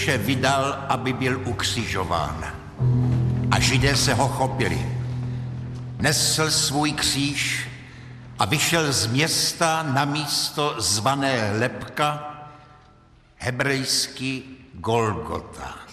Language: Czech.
vydal, aby byl ukřižován. A Židé se ho chopili. Nesl svůj kříž a vyšel z města na místo zvané Lebka, hebrejsky Golgota.